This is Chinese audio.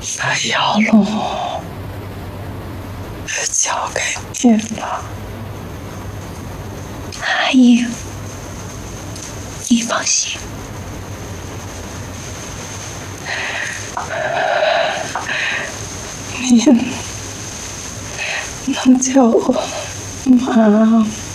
把药路交给你了， 阿姨，你放心。 你能叫我妈吗？